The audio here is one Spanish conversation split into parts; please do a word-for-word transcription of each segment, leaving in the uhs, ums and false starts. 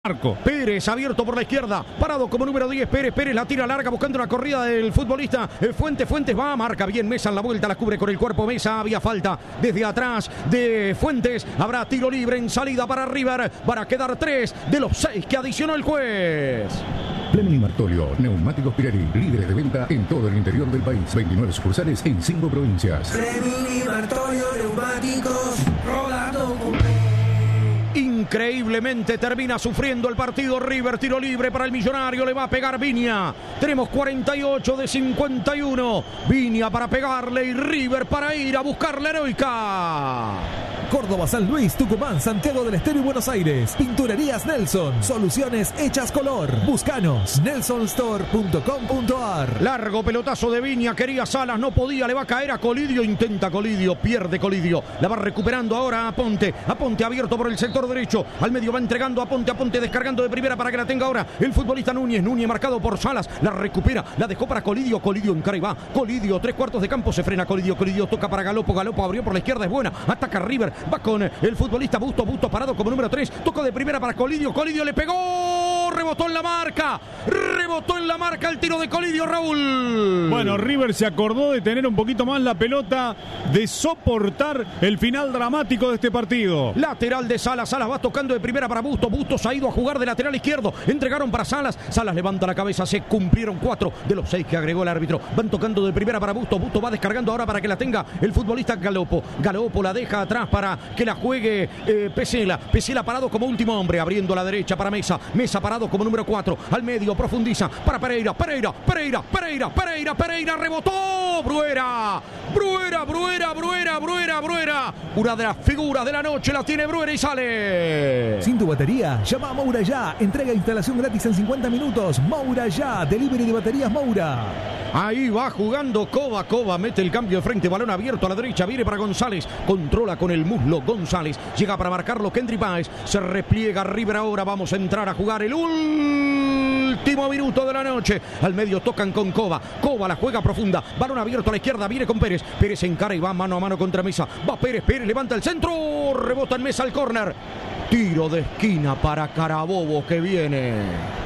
Marco. Pérez abierto por la izquierda, parado como número diez, Pérez, Pérez la tira larga buscando la corrida del futbolista Fuentes, Fuentes va, marca bien Mesa en la vuelta, la cubre con el cuerpo Mesa, había falta desde atrás de Fuentes, habrá tiro libre en salida para River, para quedar tres de los seis que adicionó el juez. Plemini Martolio, neumáticos Pirelli, líderes de venta en todo el interior del país, veintinueve sucursales en cinco provincias. Plemini Martolio, neumáticos, rodando con... Increíblemente termina sufriendo el partido River, tiro libre para el Millonario, le va a pegar Viña. Tenemos cuarenta y ocho de cincuenta y uno. Viña para pegarle y River para ir a buscar la heroica. Córdoba, San Luis, Tucumán, Santiago del Estero y Buenos Aires. Pinturerías Nelson. Soluciones hechas color. Búscanos. nelson store punto com punto ar. Largo pelotazo de Viña. Quería Salas, no podía. Le va a caer a Colidio. Intenta Colidio. Pierde Colidio. La va recuperando ahora a Ponte. A Ponte abierto por el sector derecho. Al medio va entregando a Ponte. A Ponte descargando de primera para que la tenga ahora el futbolista Núñez. Núñez marcado por Salas. La recupera. La dejó para Colidio. Colidio en cara y va. Colidio. Tres cuartos de campo. Se frena Colidio. Colidio toca para Galopo. Galopo abrió por la izquierda. Es buena. Ataca River. Va con el futbolista Busto, Busto parado como número tres, tocó de primera para Colidio, Colidio le pegó, rebotó en la marca, rebotó en la marca el tiro de Colidio, Raúl. Bueno, River se acordó de tener un poquito más la pelota, de soportar el final dramático de este partido. Lateral de Salas, Salas va tocando de primera para Busto, Busto se ha ido a jugar de lateral izquierdo, entregaron para Salas, Salas levanta la cabeza, se cumplieron cuatro de los seis que agregó el árbitro, van tocando de primera para Busto, Busto va descargando ahora para que la tenga el futbolista Galopo, Galopo la deja atrás para que la juegue eh, Pesela, Pesela parado como último hombre, abriendo la derecha para Mesa, Mesa parado como número cuatro, al medio profundiza para Pereira, Pereira, Pereira, Pereira, Pereira, Pereira, rebotó, Bruera, Bruera, Bruera, Bruera, Bruera, Bruera, una de las figuras de la noche la tiene Bruera y sale. Sin tu batería, llama a Moura ya, entrega e instalación gratis en cincuenta minutos, Moura ya, delivery de baterías Moura. Ahí va jugando Cova, Cova mete el cambio de frente, balón abierto a la derecha, viene para González, controla con el muslo González, llega para marcarlo Kendry Páez, se repliega River ahora, vamos a entrar a jugar el último minuto de la noche, al medio tocan con Cova, Cova la juega profunda, balón abierto a la izquierda, viene con Pérez, Pérez encara y va mano a mano contra Mesa, va Pérez, Pérez levanta el centro, rebota en Mesa al córner, tiro de esquina para Carabobo que viene.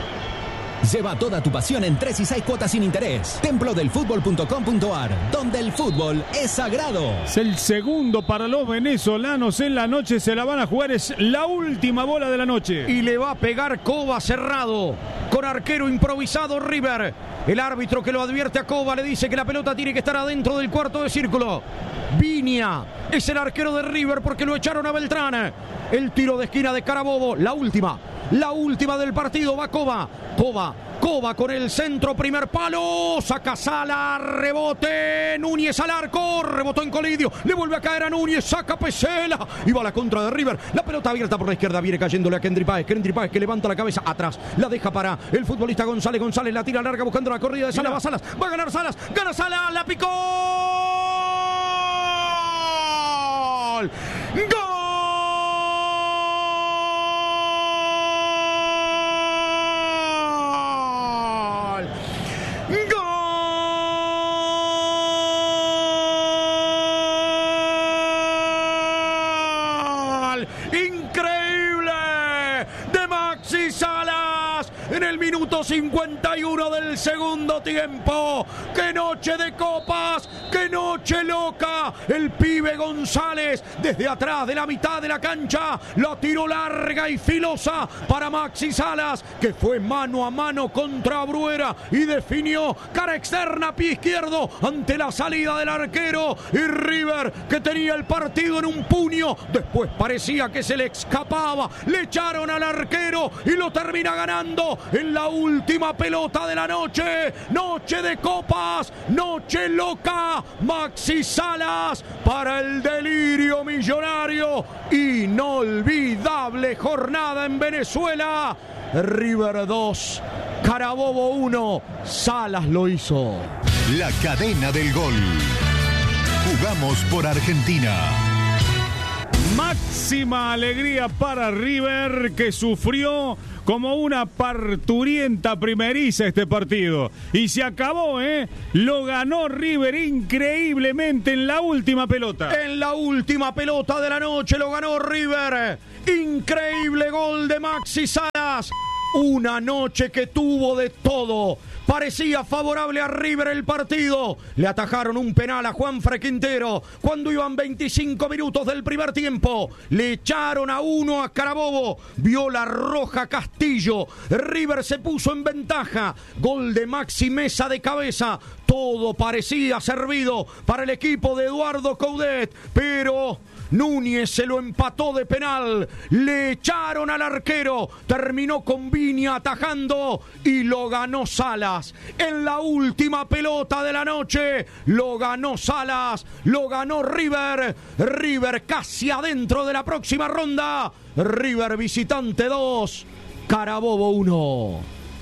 Lleva toda tu pasión en tres y seis cuotas sin interés. templo del fútbol punto com punto ar, donde el fútbol es sagrado. Es el segundo para los venezolanos en la noche, se la van a jugar, es la última bola de la noche. Y le va a pegar Cova cerrado, con arquero improvisado River. El árbitro que lo advierte a Cova le dice que la pelota tiene que estar adentro del cuarto de círculo. Viña es el arquero de River porque lo echaron a Beltrán. El tiro de esquina de Carabobo, la última. La última del partido, va Cova, Cova, Cova con el centro, primer palo, saca Sala, rebote, Núñez al arco, rebotó en Colidio, le vuelve a caer a Núñez, saca Pesela, y va a la contra de River, la pelota abierta por la izquierda, viene cayéndole a Kendry Páez, Kendry Páez que levanta la cabeza atrás, la deja para el futbolista González, González la tira larga buscando la corrida de Salas, va Salas, va a ganar Salas, gana Salas, la picó, ¡gol! ¡Gol! Increíble de Maxi Salas en el minuto cincuenta y uno del segundo tiempo. ¡Qué noche de copas! ¡Qué noche loca! El pibe González desde atrás de la mitad de la cancha la tiró larga y filosa para Maxi Salas, que fue mano a mano contra Bruera y definió cara externa, pie izquierdo ante la salida del arquero, y River, que tenía el partido en un puño, después parecía que se le escapaba, le echaron al arquero y lo termina ganando en la última pelota de la noche. Noche de copas, noche loca, Maxi Salas para el delirio millonario. Inolvidable jornada en Venezuela. River dos, Carabobo uno, Salas lo hizo. La cadena del gol. Jugamos por Argentina. Máxima alegría para River, que sufrió como una parturienta primeriza este partido. Y se acabó, ¿eh? Lo ganó River increíblemente en la última pelota. En la última pelota de la noche lo ganó River. Increíble gol de Maxi Salas. Una noche que tuvo de todo. Parecía favorable a River el partido. Le atajaron un penal a Juanfre Quintero cuando iban veinticinco minutos del primer tiempo. Le echaron a uno a Carabobo. Vio la roja Castillo. River se puso en ventaja. Gol de Maxi Mesa de cabeza. Todo parecía servido para el equipo de Eduardo Coudet, pero Núñez se lo empató de penal, le echaron al arquero, terminó con Viña atajando y lo ganó Salas. En la última pelota de la noche, lo ganó Salas, lo ganó River. River casi adentro de la próxima ronda. River visitante dos, Carabobo uno.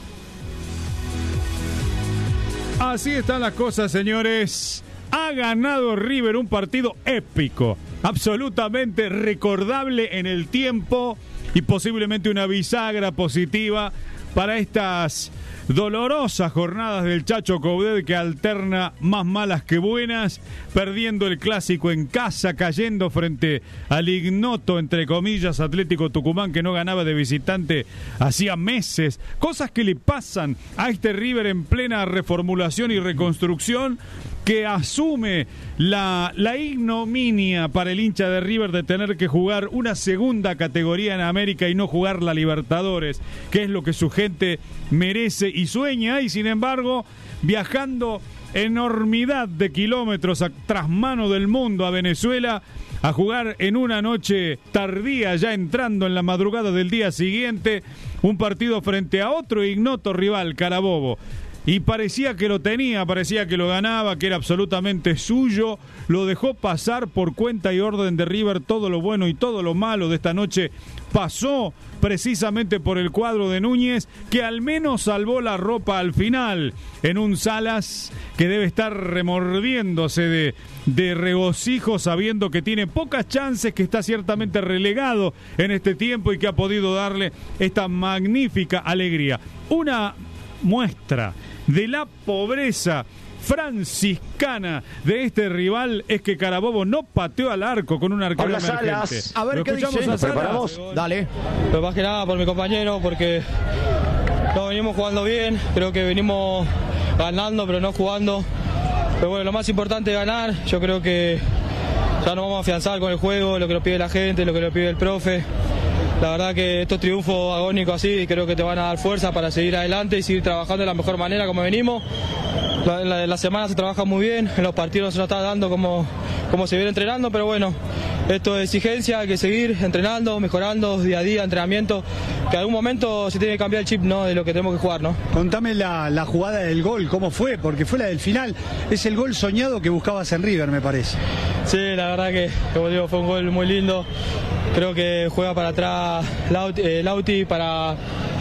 Así están las cosas, señores. Ha ganado River un partido épico, absolutamente recordable en el tiempo y posiblemente una bisagra positiva para estas dolorosas jornadas del Chacho Coudet, que alterna más malas que buenas, perdiendo el clásico en casa, cayendo frente al ignoto, entre comillas, Atlético Tucumán, que no ganaba de visitante hacía meses. Cosas que le pasan a este River en plena reformulación y reconstrucción, que asume la, la ignominia para el hincha de River de tener que jugar una segunda categoría en América y no jugar la Libertadores, que es lo que su gente merece y sueña, y sin embargo, viajando enormidad de kilómetros a trasmano del mundo a Venezuela, a jugar en una noche tardía, ya entrando en la madrugada del día siguiente, un partido frente a otro ignoto rival, Carabobo. Y parecía que lo tenía, parecía que lo ganaba, que era absolutamente suyo. Lo dejó pasar por cuenta y orden de River. Todo lo bueno y todo lo malo de esta noche pasó precisamente por el cuadro de Núñez, que al menos salvó la ropa al final, en un Salas que debe estar remordiéndose de, de regocijo, sabiendo que tiene pocas chances, que está ciertamente relegado en este tiempo y que ha podido darle esta magnífica alegría. Una muestra de la pobreza franciscana de este rival es que Carabobo no pateó al arco con un arquero emergente. A ver qué dice. ¿Nos preparamos? Dale. Pero más que nada por mi compañero, porque no venimos jugando bien, creo que venimos ganando pero no jugando. Pero bueno, lo más importante es ganar. Yo creo que ya nos vamos a afianzar con el juego, lo que nos pide la gente, lo que nos pide el profe. La verdad que estos triunfos agónicos así creo que te van a dar fuerza para seguir adelante y seguir trabajando de la mejor manera como venimos. En la, la semana se trabaja muy bien, en los partidos se nos está dando como, como se viene entrenando, pero bueno, esto es exigencia, hay que seguir entrenando, mejorando día a día, entrenamiento, que en algún momento se tiene que cambiar el chip, ¿no?, de lo que tenemos que jugar, ¿no? Contame la, la jugada del gol, ¿cómo fue? Porque fue la del final, es el gol soñado que buscabas en River, me parece. Sí, la verdad que, como digo, fue un gol muy lindo. Creo que juega para atrás Lauti, eh, Lauti para,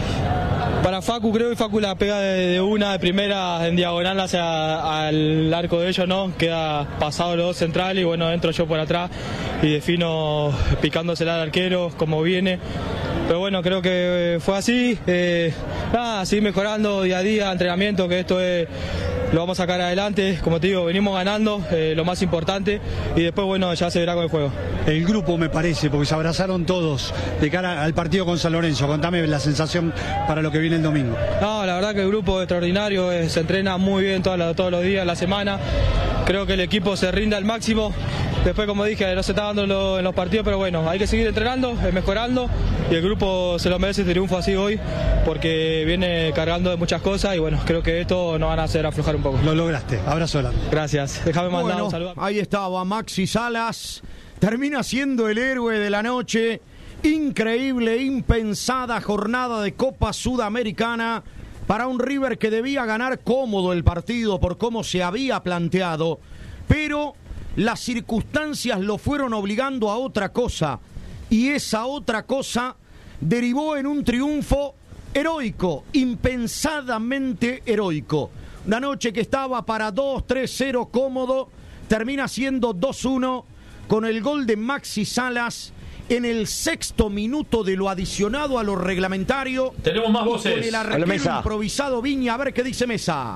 para Facu, creo que Facu la pega de, de una de primera en diagonal hacia al arco de ellos, ¿no? Queda pasado los dos centrales y bueno, entro yo por atrás y defino picándosela al arquero como viene. Pero bueno, creo que fue así, eh, nada, seguir mejorando día a día, entrenamiento, que esto es, lo vamos a sacar adelante, como te digo, venimos ganando, eh, lo más importante, y después bueno, ya se verá con el juego. El grupo me parece, porque se abrazaron todos de cara al partido con San Lorenzo. Contame la sensación para lo que viene el domingo. No, la verdad que el grupo es extraordinario, eh, se entrena muy bien todos los, todos los días, la semana. Creo que el equipo se rinde al máximo. Después, como dije, no se está dando en, lo, en los partidos, pero bueno, hay que seguir entrenando, eh, mejorando, y el grupo se lo merece este triunfo así hoy, porque viene cargando de muchas cosas y bueno, creo que esto nos van a hacer aflojar un poco. Lo lograste, abrazo grande. Gracias, déjame mandar bueno, un saludo. Ahí estaba Maxi Salas, termina siendo el héroe de la noche. Increíble, impensada jornada de Copa Sudamericana para un River que debía ganar cómodo el partido por cómo se había planteado, pero las circunstancias lo fueron obligando a otra cosa, y esa otra cosa derivó en un triunfo heroico, impensadamente heroico. Una noche que estaba para dos tres cero cómodo, termina siendo dos uno con el gol de Maxi Salas en el sexto minuto de lo adicionado a lo reglamentario. Tenemos más voces. Con el arquero improvisado Viña, a ver qué dice Mesa.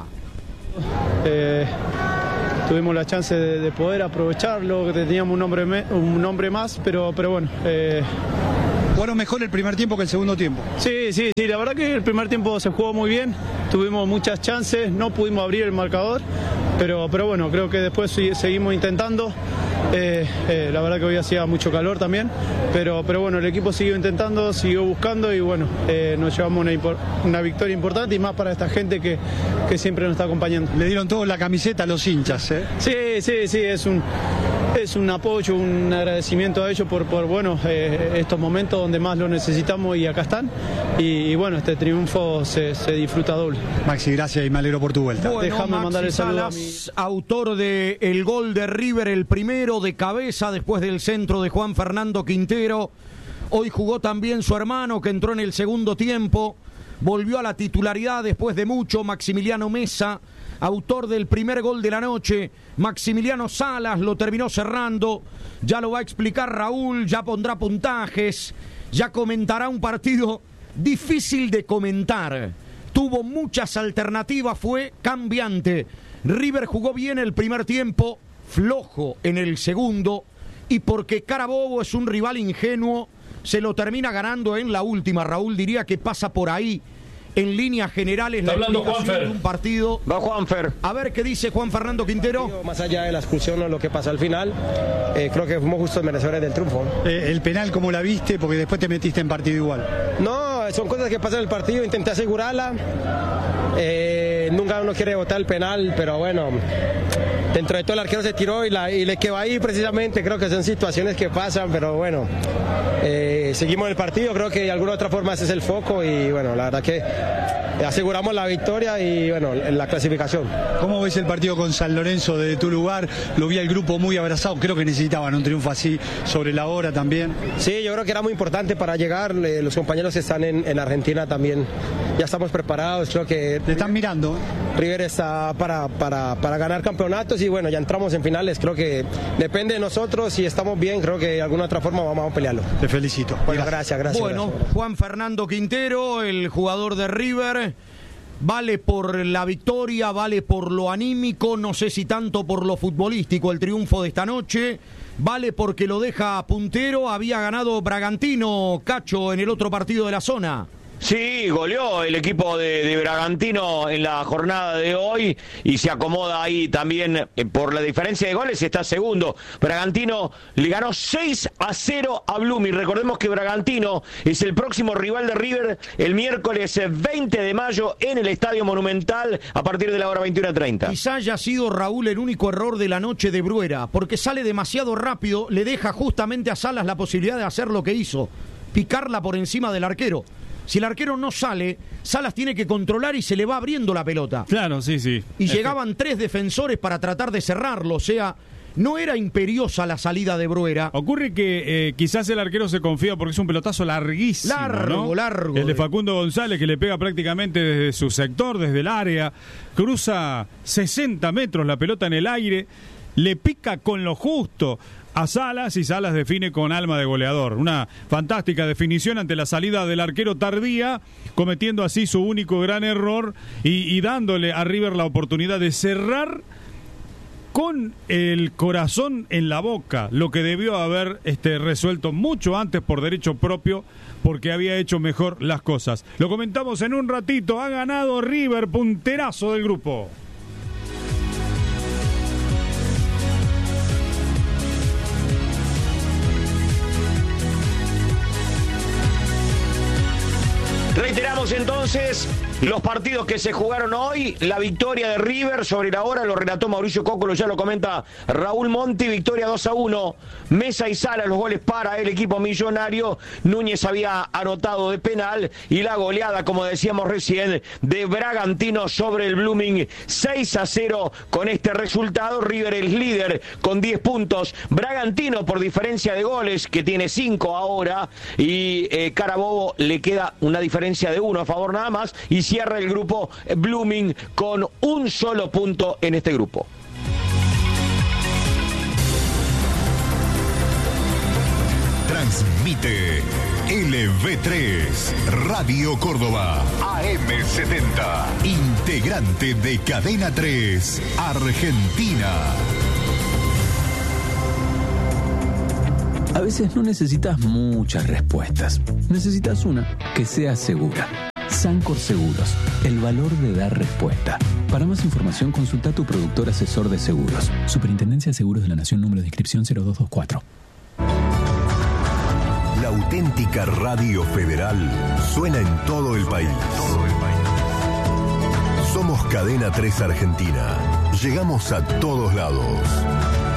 Eh, tuvimos la chance de, de poder aprovecharlo, que teníamos un hombre, me, un hombre más, pero, pero bueno. Eh, ¿Jugaron mejor el primer tiempo que el segundo tiempo? Sí, sí, sí, la verdad que el primer tiempo se jugó muy bien, tuvimos muchas chances, no pudimos abrir el marcador, pero, pero bueno, creo que después seguimos intentando. Eh, eh, la verdad que hoy hacía mucho calor también, pero, pero bueno, el equipo siguió intentando, siguió buscando y bueno, eh, nos llevamos una, una victoria importante y más para esta gente que, que siempre nos está acompañando. Le dieron todos la camiseta a los hinchas, ¿eh? Sí, sí, sí, es un, es un apoyo, un agradecimiento a ellos por, por bueno, eh, estos momentos donde más lo necesitamos y acá están. Y, y bueno, este triunfo se, se disfruta doble. Maxi, gracias y me alegro por tu vuelta. Bueno, Déjame Maxi mandar el saludo Salas, a mi... autor del gol de River, el primero de cabeza después del centro de Juan Fernando Quintero. Hoy jugó también su hermano, que entró en el segundo tiempo. Volvió a la titularidad después de mucho, Maximiliano Mesa, autor del primer gol de la noche. Maximiliano Salas lo terminó cerrando. Ya lo va a explicar Raúl, ya pondrá puntajes, ya comentará un partido difícil de comentar. Tuvo muchas alternativas, fue cambiante. River jugó bien el primer tiempo, flojo en el segundo, y porque Carabobo es un rival ingenuo, se lo termina ganando en la última. Raúl, diría que pasa por ahí en líneas generales. Está la hablando explicación Juanfer. de un partido. Va Juanfer. A ver qué dice Juan Fernando Quintero. Más allá de la expulsión o lo que pasó al final, eh, creo que fuimos justos merecedores del triunfo. Eh, el penal, ¿cómo la viste? Porque después te metiste en partido igual. No, son cosas que pasan en el partido, intenté asegurarla. Eh, nunca uno quiere botar el penal, pero bueno, dentro de todo el arquero se tiró y, la, y le quedó ahí precisamente. Creo que son situaciones que pasan, pero bueno, eh, seguimos el partido. Creo que de alguna otra forma ese es el foco y bueno, la verdad que aseguramos la victoria y bueno, la clasificación. ¿Cómo ves el partido con San Lorenzo desde tu lugar? Lo vi al grupo muy abrazado, creo que necesitaban un triunfo así sobre la hora también. Sí, yo creo que era muy importante para llegar. Eh, los compañeros que están en, en Argentina también ya estamos preparados. Creo que le están mirando. River está para, para, para ganar campeonatos y bueno, ya entramos en finales. Creo que depende de nosotros. Si estamos bien, creo que de alguna otra forma vamos a pelearlo. Te felicito. Bueno, gracias, gracias. Bueno, gracias. Juan Fernando Quintero, el jugador de River, vale por la victoria, vale por lo anímico, no sé si tanto por lo futbolístico el triunfo de esta noche, vale porque lo deja puntero. Había ganado Bragantino, Cacho, en el otro partido de la zona. Sí, goleó el equipo de, de Bragantino en la jornada de hoy y se acomoda ahí también eh, por la diferencia de goles y está segundo. Bragantino le ganó seis a cero a Blooming. Recordemos que Bragantino es el próximo rival de River el miércoles veinte de mayo en el Estadio Monumental a partir de la hora veintiuno treinta. Quizá haya sido, Raúl, el único error de la noche de Bruera, porque sale demasiado rápido, le deja justamente a Salas la posibilidad de hacer lo que hizo, picarla por encima del arquero. Si el arquero no sale, Salas tiene que controlar y se le va abriendo la pelota. Claro, sí, sí. Y llegaban tres defensores para tratar de cerrarlo, o sea, no era imperiosa la salida de Bruera. Ocurre que eh, quizás el arquero se confía porque es un pelotazo larguísimo, Largo, ¿no? largo. El de Facundo González, que le pega prácticamente desde su sector, desde el área, cruza sesenta metros la pelota en el aire, le pica con lo justo a Salas y Salas define con alma de goleador. Una fantástica definición ante la salida del arquero tardía, cometiendo así su único gran error y, y dándole a River la oportunidad de cerrar con el corazón en la boca, lo que debió haber este, resuelto mucho antes por derecho propio, porque había hecho mejor las cosas. Lo comentamos en un ratito. Ha ganado River, punterazo del grupo. Reiteramos entonces los partidos que se jugaron hoy. La victoria de River sobre la hora, lo relató Mauricio Cócolo, ya lo comenta Raúl Monti. Victoria dos a uno. Mesa y Sala los goles para el equipo millonario. Núñez había anotado de penal. Y la goleada, como decíamos recién, de Bragantino sobre el Blooming. seis a cero con este resultado. River es líder con diez puntos. Bragantino por diferencia de goles, que tiene cinco ahora. Y eh, Carabobo le queda una diferencia de uno a favor nada más y cierra el grupo Blooming con un solo punto en este grupo. Transmite L V tres, Radio Córdoba, A M setenta, integrante de Cadena tres, Argentina. A veces no necesitas muchas respuestas. Necesitas una que sea segura. Sancor Seguros, el valor de dar respuesta. Para más información, consulta a tu productor asesor de seguros. Superintendencia de Seguros de la Nación, número de inscripción cero dos dos cuatro. La auténtica Radio Federal suena en todo el país. Somos Cadena tres Argentina. Llegamos a todos lados.